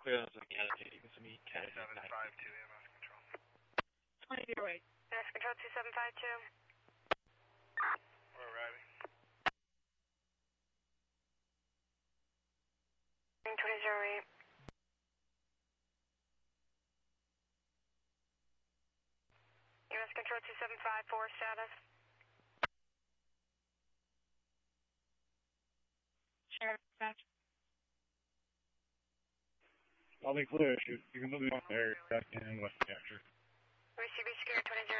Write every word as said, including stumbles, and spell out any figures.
Clear those like annotating to me, Cat seven five two, A M S Control. twenty zero eight. A M S Control two seven five two. We're arriving. twenty zero eight. A M S Control two seven five four, status. Sheriff, dispatch. I'll be clear. You, you can move me on there back in West Capture. Receive Square twenty